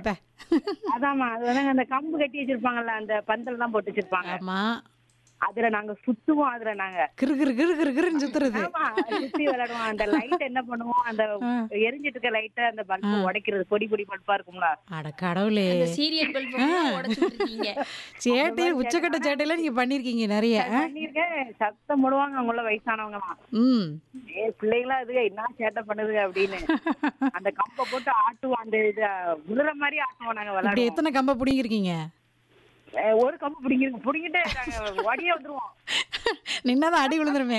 இப்ப. அதாம்மா அது வந்து அந்த கம்பு கட்டி வச்சிருப்பாங்கல்ல, அந்த பந்தல் தான் போட்டு வச்சிருப்பாங்க. ஆமா. அதுல நாங்க சுத்துவோம். அதுல நாங்க கிறு கிறு கிறு கிறு கிறுன்னு சுத்துறது. ஆமா சுத்தி விளையாடுவோம். அந்த லைட் என்ன பண்ணுவோம், அந்த ஆ. எரிஞ்சிட்டு இருக்க லைட்ட அந்த பல்பு ஆ. உடைக்கிறது, பொடி பொடி பல்பா இருக்கும்ல, அட கடவுளே! அந்த சீரியல் பல்ப் ஃபுல்லா உடைச்சு விட்டுருக்கீங்க. அந்த சேட்டை மாதிரி உச்சக்கட்ட சேட்டை சேட்டையில நீங்க பண்ணியிருக்கீங்க நெறைய. பண்ணிருக்கேன். சத்தம் போடுவாங்க அவங்கள வயசானவங்கலாம். ம். பிள்ளைங்களா இதுக என்ன சேட்டை பண்ணுதுங்க அப்படின்னு. அந்த கம்ப போட்டு ஆட்டுவோம். அந்த இது விழுற மாதிரி ஆட்டுவோம், நாங்க இப்படி விளையாடுவோம். எத்தனை கம்ப புடுங்கியிருக்கீங்க? ஒரு கம்பு பிடிங்கிட்டே நாங்க ஓடியே வந்துருவோம். நின்னாதான் அடி விழுந்துருமே.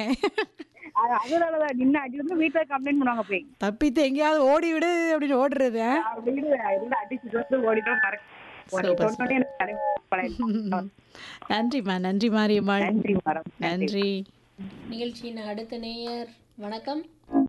அதனாலதான் நின்று அடி வந்து வீட்டுல கம்ப்ளைண்ட் பண்ணுவாங்க போய். தப்பித்து எங்கேயாவது ஓடி விடு அப்படின்னு ஓடுறது. அப்படின்னு இருந்து அடிச்சுட்டு வந்து ஓடிட்டோம். சூப்பர், சொன்னோடனே எனக்கு பழகிடும். நன்றிம்மா, நன்றி மாரியம்மாள். நன்றி மேடம். நன்றி. நிகழ்ச்சியின் அடுத்த நேயர் வணக்கம்.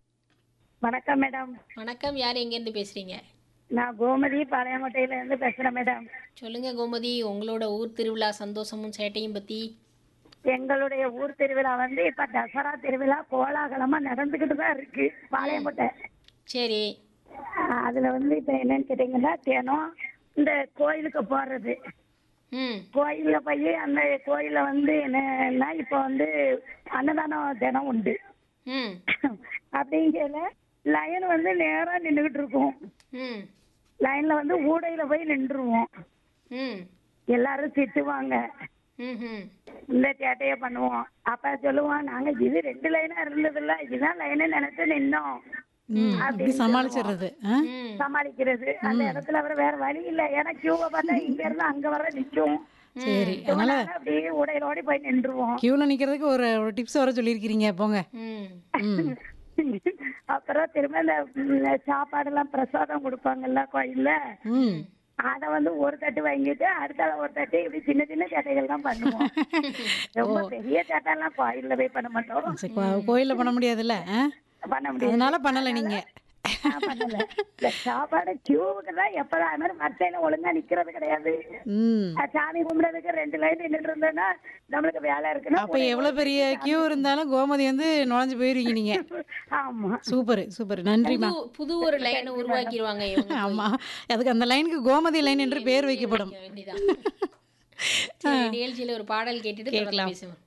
வணக்கம் மேடம். வணக்கம், யார் எங்கேருந்து பேசுறீங்க? நான் கோமதி பாளையங்கோட்டையில இருந்து பேசுறேன் மேடம். சொல்லுங்க கோமதி, உங்களோட ஊர் திருவிழா சந்தோஷமும் சேட்டையும் பத்தி. எங்களுடைய ஊர் திருவிழா வந்து இப்ப தசரா திருவிழா கோலாகலமா நடந்துகிட்டு தான் இருக்கு பாளையங்கோட்டை. சரி. அதுல வந்து இப்ப என்னன்னு கேட்டீங்கன்னா, தினம் இந்த கோயிலுக்கு போறது. ம். கோயில்ல போய் அந்த கோயில்ல வந்து என்னன்னா இப்ப வந்து அன்னதானம் தினம் உண்டு. ம். அப்படிங்கல லைன் வந்து நேரா நின்றுகிட்டு இருக்கும். ம். லைன்ல வந்து ஊடையில போய் நின்றுருவோம். ம். எல்லாரும் திட்டுவாங்க. ம். இந்த சேட்டைய பண்ணுவோம். அப்ப சொல்லுவோம், நாங்க இது 2 லைனா இருந்ததில்ல, இதுதான் லைன்னு நினைச்சு நின்னோம் அப்படி அப்படின்னு சமாளிச்சிடுறது. ம். சமாளிக்கிறது. அந்த இடத்துல அவர் வேற வழி இல்ல. ஏன்னா கியூவை பார்த்தா இங்க இருந்து அங்க வர நிக்கும். சரி, அதனால அப்படியே உடையிலோடி போய் நின்றுவோம். கியூல நிக்கிறதுக்கு ஒரு ஒரு டிப்ஸ் வர சொல்லியிருக்கிறீங்க போங்க. ம். ம். அப்புறம் திரும்ப இந்த சாப்பாடு எல்லாம் பிரசாதம் கொடுப்பாங்கல்ல கோயில்ல, ம். அத வந்து ஒரு தட்டு வாங்கிட்டு அடுத்தால ஒரு தட்டு இப்படி சின்ன சின்ன சேட்டைகள் தான் பண்ணுவோம். ரொம்ப பெரிய சேட்டை எல்லாம் கோயில்ல போய் பண்ண மாட்டோம். சரி, கோயில்ல பண்ண முடியாதுல்ல. பண்ண முடியாது. அதனால பண்ணல நீங்க. பண்ணல. இந்த சாப்பாடு கியூவுக்கு தான் எப்பதான் அது மாதிரி மத்தையில ஒழுங்கா நிக்கிறது கிடையாது. ம். சாமி கும்பிடுறதுக்கு 2 லைன் நின்றுட்டு இருந்தோம்னா நம்மளுக்கு வேலை இருக்குன்னா அப்ப எவ்வளவு பெரிய கியூ இருந்தாலும் கோமதி வந்து நுழைஞ்சு போயிருவீங்க நீங்க. ஆமா. சூப்பர் சூப்பர், நன்றிமா. புது ஒரு லைனை உருவாக்கிடுவாங்க இவங்க. ஆமா, அதுக்கு அந்த லைனுக்கு கோமதி லைன் என்று பெயர் வைக்கப்படும். வேண்டியதான். சரி, நிகழ்ச்சியில ஒரு பாடல் கேட்டுட்டு தொடர்ந்து பேசுவோம்.